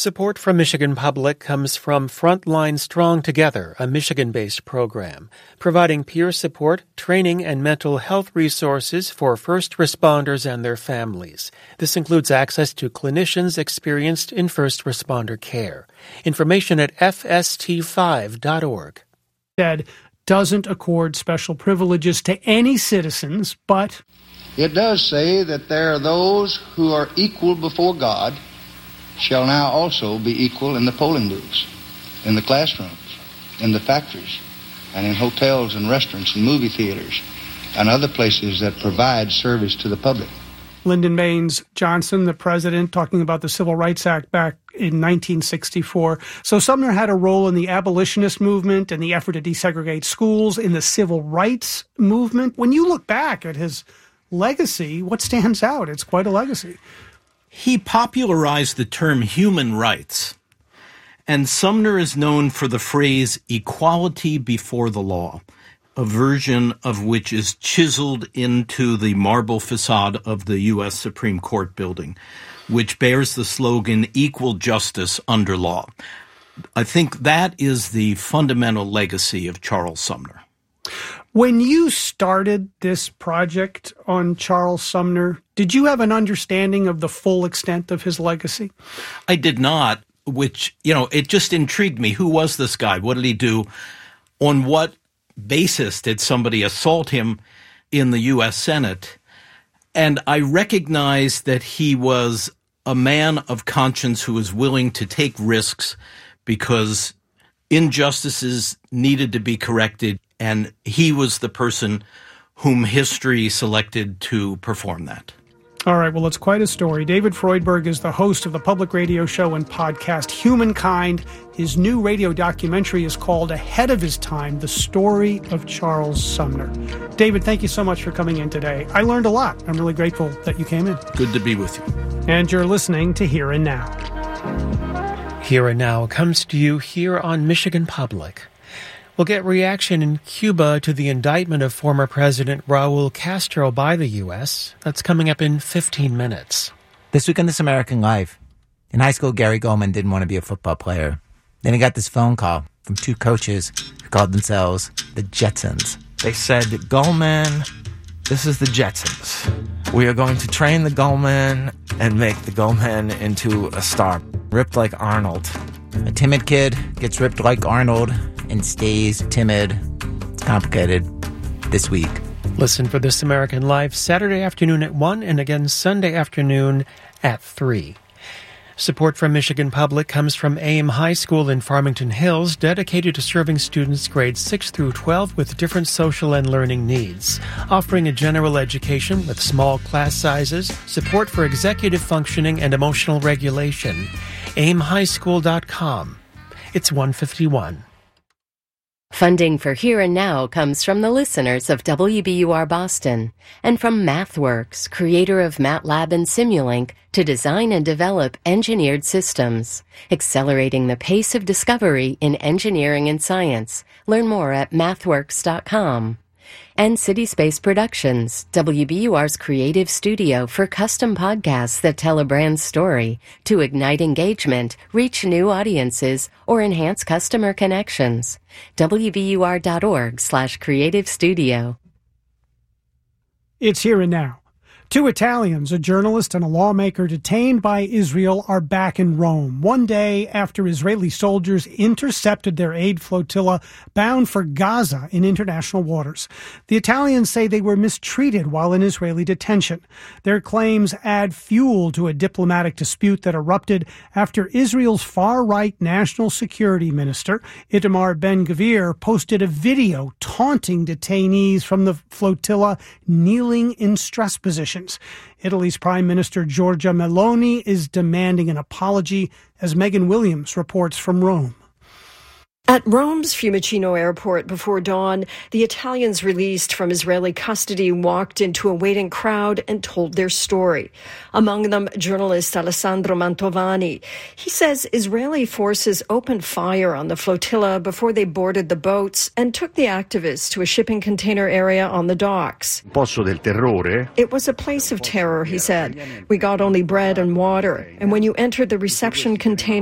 Support from Michigan Public comes from Frontline Strong Together, a Michigan-based program, providing peer support, training, and mental health resources for first responders and their families. This includes access to clinicians experienced in first responder care. Information at fst5.org. Doesn't accord special privileges to any citizens, but it does say that there are those who are equal before God shall now also be equal in the polling booths, in the classrooms, in the factories, and in hotels and restaurants and movie theaters and other places that provide service to the public. Lyndon Baines Johnson, the president, talking about the Civil Rights Act back in 1964. So Sumner had a role in the abolitionist movement and the effort to desegregate schools, in the civil rights movement. When you look back at his legacy, what stands out? It's quite a legacy. He popularized the term human rights, and Sumner is known for the phrase equality before the law, a version of which is chiseled into the marble facade of the U.S. Supreme Court building, which bears the slogan, equal justice under law. I think that is the fundamental legacy of Charles Sumner. When you started this project on Charles Sumner, did you have an understanding of the full extent of his legacy? I did not, which, it just intrigued me. Who was this guy? What did he do? On what basis did somebody assault him in the U.S. Senate? And I recognized that he was a man of conscience who was willing to take risks because injustices needed to be corrected. And he was the person whom history selected to perform that. All right, well, it's quite a story. David Freudberg is the host of the public radio show and podcast Humankind. His new radio documentary is called Ahead of His Time, The Story of Charles Sumner. David, thank you so much for coming in today. I learned a lot. I'm really grateful that you came in. Good to be with you. And you're listening to Here and Now. Here and Now comes to you here on Michigan Public. We'll get reaction in Cuba to the indictment of former President Raul Castro by the U.S. That's coming up in 15 minutes. This week on This American Life, in high school, Gary Goldman didn't want to be a football player. Then he got this phone call from two coaches who called themselves the Jetsons. They said, Goldman, this is the Jetsons. We are going to train the Goldman and make the Goldman into a star, ripped like Arnold. A timid kid gets ripped like Arnold and stays timid. It's complicated. This week. Listen for This American Life Saturday afternoon at 1 and again Sunday afternoon at 3. Support from Michigan Public comes from AIM High School in Farmington Hills, dedicated to serving students grades 6 through 12 with different social and learning needs, offering a general education with small class sizes, support for executive functioning and emotional regulation. aimhighschool.com. It's 1:51. Funding for Here and Now comes from the listeners of WBUR Boston and from MathWorks, creator of MATLAB and Simulink, to design and develop engineered systems, accelerating the pace of discovery in engineering and science. Learn more at mathworks.com. And City Space Productions, WBUR's creative studio for custom podcasts that tell a brand's story to ignite engagement, reach new audiences, or enhance customer connections. WBUR.org/creative studio. It's Here and Now. Two Italians, a journalist and a lawmaker detained by Israel, are back in Rome, one day after Israeli soldiers intercepted their aid flotilla bound for Gaza in international waters. The Italians say they were mistreated while in Israeli detention. Their claims add fuel to a diplomatic dispute that erupted after Israel's far-right national security minister, Itamar Ben-Gvir, posted a video taunting detainees from the flotilla kneeling in stress positions. Italy's Prime Minister Giorgia Meloni is demanding an apology, as Megan Williams reports from Rome. At Rome's Fiumicino airport before dawn, the Italians released from Israeli custody walked into a waiting crowd and told their story. Among them, journalist Alessandro Mantovani. He says Israeli forces opened fire on the flotilla before they boarded the boats and took the activists to a shipping container area on the docks. It was a place of terror, he said. We got only bread and water, and when you entered the reception container,